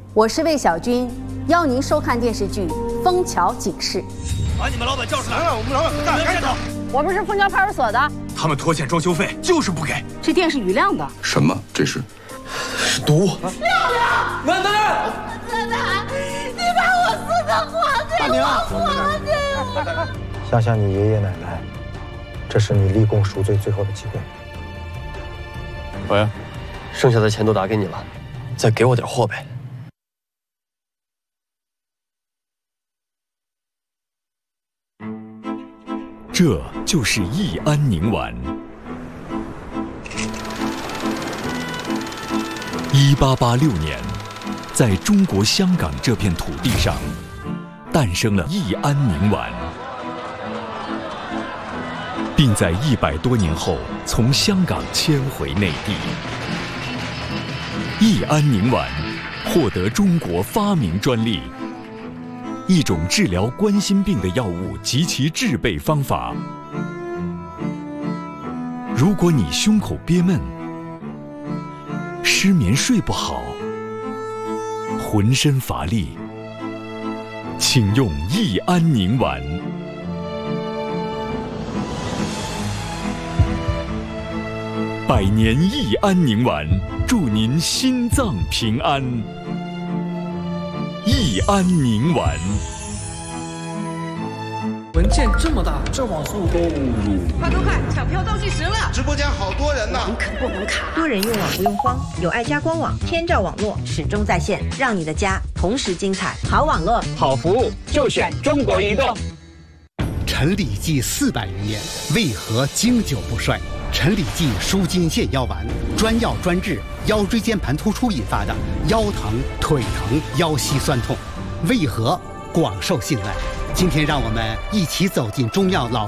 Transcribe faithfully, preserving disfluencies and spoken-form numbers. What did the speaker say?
我是魏小军，邀您收看电视剧《枫桥警事》。 把你们老板叫出来！我们老板不干，赶紧走！ 我们是枫桥派出所的， 他们拖欠装修费，就是不给。 这店是余亮的。 什么？这是是毒！ 亮亮， 奶奶， 奶奶，你把我四个还给我，还给我！ 想想你爷爷奶奶，这是你立功赎罪最后的机会。 喂，剩下的钱都打给你了，再给我点货呗。 这就是益安宁丸。一八八六年，在中国香港这片土地上，诞生了益安宁丸，并在一百多年后从香港迁回内地。益安宁丸获得中国发明专利。一种治疗冠心病的药物及其制备方法。如果你胸口憋闷、失眠睡不好、浑身乏力，请用益安宁丸。百年益安宁丸，祝您心脏平安。益安宁丸。 文件这么大，这网速购入， 快快快，抢票倒计时了！ 直播间好多人呢， 能啃不能卡？ 多人用网不用慌，有爱家官网，天照网络始终在线，让你的家同时精彩。好网络， 好服务，就选中国移动。 陈李济四百余年，为何经久不衰？陈李济舒筋线腰丸，专药专治腰椎间盘突出引发的腰疼、腿疼、腰膝酸痛，为何广受信赖？今天让我们一起走进中药老